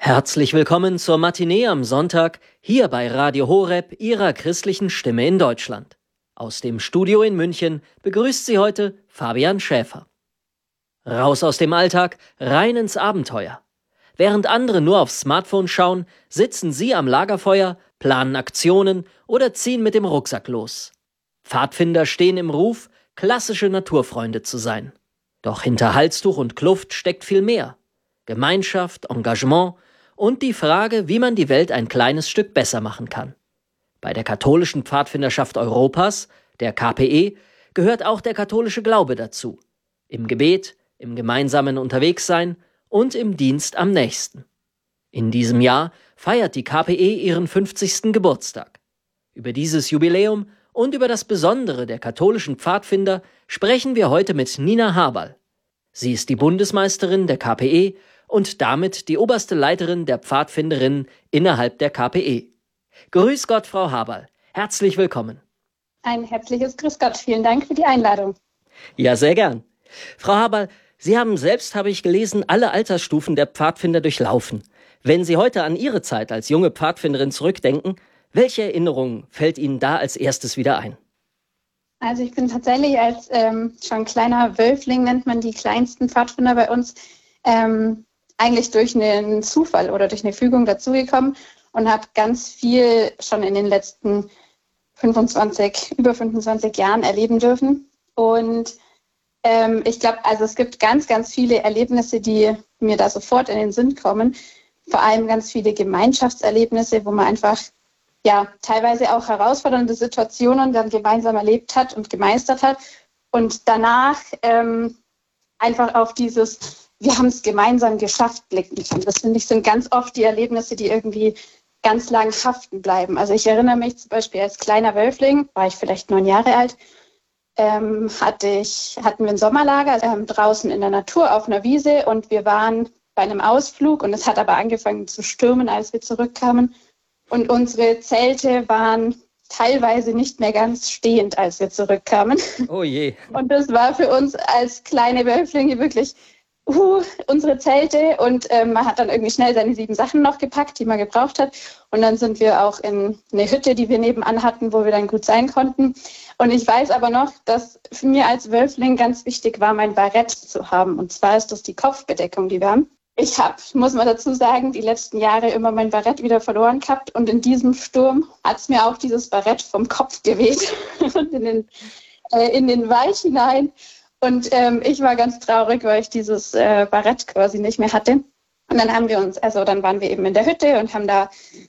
Herzlich willkommen zur Matinee am Sonntag hier bei Radio Horeb, Ihrer christlichen Stimme in Deutschland. Aus dem Studio in München begrüßt Sie heute Fabian Schäfer. Raus aus dem Alltag, rein ins Abenteuer. Während andere nur aufs Smartphone schauen, sitzen Sie am Lagerfeuer, planen Aktionen oder ziehen mit dem Rucksack los. Pfadfinder stehen im Ruf, klassische Naturfreunde zu sein. Doch hinter Halstuch und Kluft steckt viel mehr. Gemeinschaft, Engagement und die Frage, wie man die Welt ein kleines Stück besser machen kann. Bei der katholischen Pfadfinderschaft Europas, der KPE, gehört auch der katholische Glaube dazu. Im Gebet, im gemeinsamen Unterwegssein und im Dienst am Nächsten. In diesem Jahr feiert die KPE ihren 50. Geburtstag. Über dieses Jubiläum und über das Besondere der katholischen Pfadfinder sprechen wir heute mit Nina Haberl. Sie ist die Bundesmeisterin der KPE und damit die oberste Leiterin der Pfadfinderinnen innerhalb der KPE. Grüß Gott, Frau Haberl. Herzlich willkommen. Ein herzliches Grüß Gott. Vielen Dank für die Einladung. Ja, sehr gern. Frau Haberl, Sie haben selbst, habe ich gelesen, alle Altersstufen der Pfadfinder durchlaufen. Wenn Sie heute an Ihre Zeit als junge Pfadfinderin zurückdenken, welche Erinnerung fällt Ihnen da als erstes wieder ein? Also ich bin tatsächlich als schon kleiner Wölfling, nennt man die kleinsten Pfadfinder bei uns, eigentlich durch einen Zufall oder durch eine Fügung dazugekommen und habe ganz viel schon in den letzten über 25 Jahren erleben dürfen. Und ich glaube, also es gibt ganz, ganz viele Erlebnisse, die mir da sofort in den Sinn kommen. Vor allem ganz viele Gemeinschaftserlebnisse, wo man einfach teilweise auch herausfordernde Situationen dann gemeinsam erlebt hat und gemeistert hat. Und danach einfach auf dieses wir haben es gemeinsam geschafft blicken kann. Das finde ich sind ganz oft die Erlebnisse, die irgendwie ganz lang haften bleiben. Also ich erinnere mich zum Beispiel als kleiner Wölfling, war ich vielleicht 9 Jahre alt, hatten wir ein Sommerlager draußen in der Natur auf einer Wiese und wir waren bei einem Ausflug und es hat aber angefangen zu stürmen, als wir zurückkamen. Und unsere Zelte waren teilweise nicht mehr ganz stehend, als wir zurückkamen. Oh je. Und das war für uns als kleine Wölflinge wirklich unsere Zelte und man hat dann irgendwie schnell seine 7 Sachen noch gepackt, die man gebraucht hat. Und dann sind wir auch in eine Hütte, die wir nebenan hatten, wo wir dann gut sein konnten. Und ich weiß aber noch, dass für mir als Wölfling ganz wichtig war, mein Barett zu haben. Und zwar ist das die Kopfbedeckung, die wir haben. Ich habe, muss man dazu sagen, die letzten Jahre immer mein Barett wieder verloren gehabt. Und in diesem Sturm hat es mir auch dieses Barett vom Kopf geweht und in den Wald hinein. Und ich war ganz traurig, weil ich dieses Barett quasi nicht mehr hatte. Und dann waren wir eben in der Hütte und haben da